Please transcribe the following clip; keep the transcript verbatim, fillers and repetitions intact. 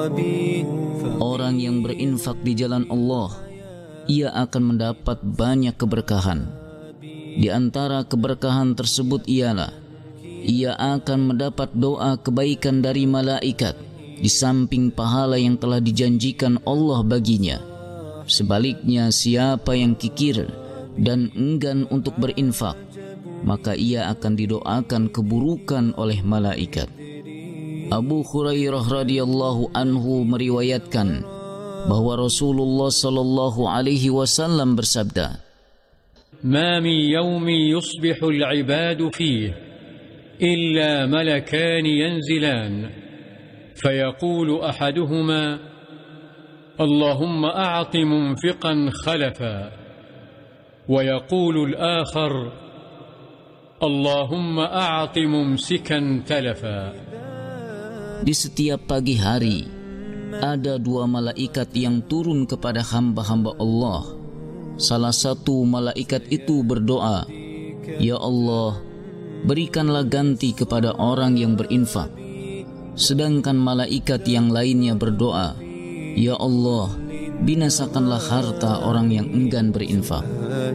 Orang yang berinfak di jalan Allah, ia akan mendapat banyak keberkahan. Di antara keberkahan tersebut ialah ia akan mendapat doa kebaikan dari malaikat di samping pahala yang telah dijanjikan Allah baginya. Sebaliknya, siapa yang kikir dan enggan untuk berinfak, maka ia akan didoakan keburukan oleh malaikat. Abu Hurairah radhiyallahu anhu meriwayatkan bahwa Rasulullah sallallahu alaihi wasallam bersabda, "Ma min yawmin yusbihu al-'ibadu fihi illa malakan yanzilan fayaqulu ahaduhuma Allahumma a'ti munfiqan khalafa wa yaqulu al-akhar Allahumma a'ti mumsikan talafa." Di setiap pagi hari ada dua malaikat yang turun kepada hamba-hamba Allah. Salah satu malaikat itu berdoa, "Ya Allah, berikanlah ganti kepada orang yang berinfak." Sedangkan malaikat yang lainnya berdoa, "Ya Allah, binasakanlah harta orang yang enggan berinfak."